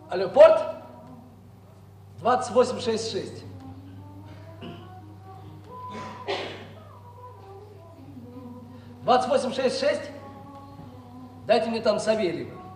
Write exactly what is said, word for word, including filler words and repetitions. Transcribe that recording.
Алло, порт? двадцать восемь шестьдесят шесть. двадцать восемь шестьдесят шесть? Дайте мне там Савельева.